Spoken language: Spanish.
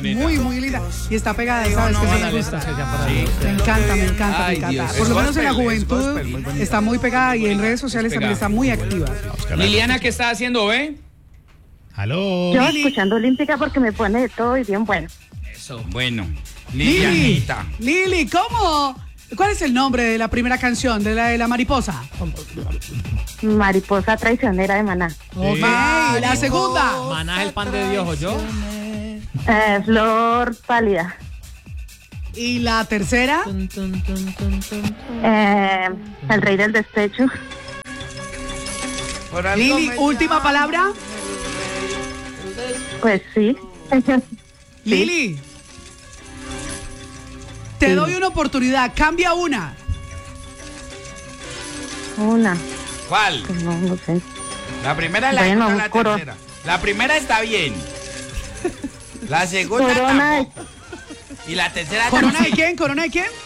bonita. Muy, muy linda. Y está pegada, ¿sabes? Que me gusta. Me encanta, me encanta, me encanta. Por lo menos en la juventud está muy pegada y en redes sociales también está muy activa. Liliana, ¿qué está haciendo, Aló. Yo escuchando Olímpica porque me pone de todo y bien bueno. Eso, bueno. Lili, Lilianita. Lili, ¿cómo? ¿Cuál es el nombre de la primera canción de la mariposa? Mariposa traicionera de Maná. Ok, la segunda. Maná es el pan de Dios, ¿o yo? Flor pálida. Y la tercera. El rey del despecho. Por algo Lili, me última palabra. Pues sí. Lili, te doy una oportunidad, cambia una. Una. ¿Cuál? Pues no sé. La primera, la Bueno, segunda, la Corona. tercera. La primera está bien. La segunda Corona. tampoco. Y la tercera ¿Corona de tampoco. quién? ¿Corona de quién?